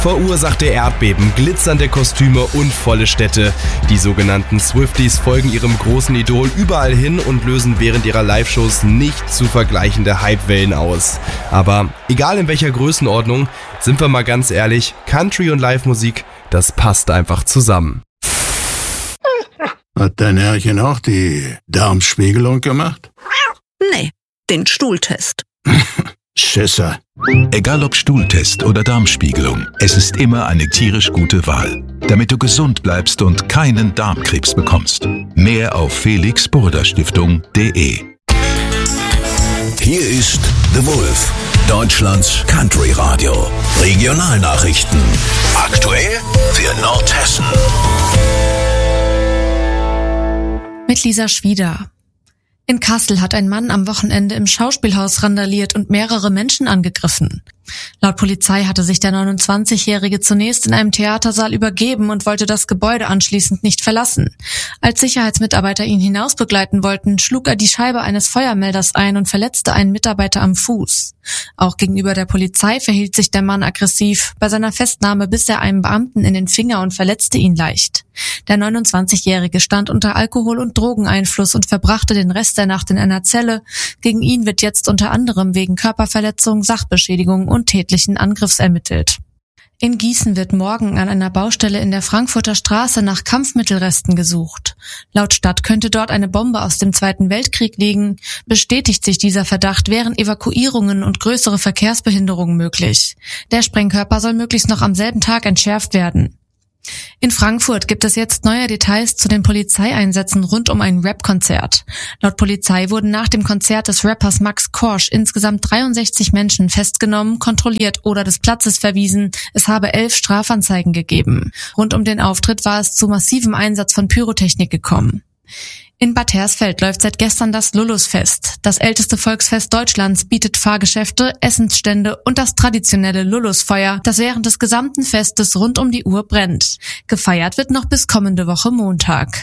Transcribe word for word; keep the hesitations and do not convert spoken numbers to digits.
verursachte Erdbeben, glitzernde Kostüme und volle Städte. Die sogenannten Swifties folgen ihrem großen Idol überall hin und lösen während ihrer Live-Shows nicht zu vergleichende Hypewellen aus. Aber egal in welcher Größenordnung, sind wir mal ganz ehrlich, Country und Live-Musik, das passt einfach zusammen. Hat dein Herrchen auch die Darmspiegelung gemacht? Nee, den Stuhltest. Schisser. Egal ob Stuhltest oder Darmspiegelung, es ist immer eine tierisch gute Wahl, damit du gesund bleibst und keinen Darmkrebs bekommst. Mehr auf felix burda stiftung punkt de. Hier ist The Wolf, Deutschlands Country Radio. Regionalnachrichten. Aktuell für Nordhessen. Mit Lisa Schwieder. In Kassel hat ein Mann am Wochenende im Schauspielhaus randaliert und mehrere Menschen angegriffen. Laut Polizei hatte sich der neunundzwanzigjährige zunächst in einem Theatersaal übergeben und wollte das Gebäude anschließend nicht verlassen. Als Sicherheitsmitarbeiter ihn hinaus begleiten wollten, schlug er die Scheibe eines Feuermelders ein und verletzte einen Mitarbeiter am Fuß. Auch gegenüber der Polizei verhielt sich der Mann aggressiv. Bei seiner Festnahme biss er einem Beamten in den Finger und verletzte ihn leicht. Der neunundzwanzigjährige stand unter Alkohol- und Drogeneinfluss und verbrachte den Rest der Nacht in einer Zelle. Gegen ihn wird jetzt unter anderem wegen Körperverletzung, Sachbeschädigung und tätlichen Angriffs ermittelt. In Gießen wird morgen an einer Baustelle in der Frankfurter Straße nach Kampfmittelresten gesucht. Laut Stadt könnte dort eine Bombe aus dem Zweiten Weltkrieg liegen. Bestätigt sich dieser Verdacht, wären Evakuierungen und größere Verkehrsbehinderungen möglich. Der Sprengkörper soll möglichst noch am selben Tag entschärft werden. In Frankfurt gibt es jetzt neue Details zu den Polizeieinsätzen rund um ein Rap-Konzert. Laut Polizei wurden nach dem Konzert des Rappers Max Korsch insgesamt dreiundsechzig Menschen festgenommen, kontrolliert oder des Platzes verwiesen. Es habe elf Strafanzeigen gegeben. Rund um den Auftritt war es zu massivem Einsatz von Pyrotechnik gekommen. In Bad Hersfeld läuft seit gestern das Lullusfest. Das älteste Volksfest Deutschlands bietet Fahrgeschäfte, Essensstände und das traditionelle Lullusfeuer, das während des gesamten Festes rund um die Uhr brennt. Gefeiert wird noch bis kommende Woche Montag.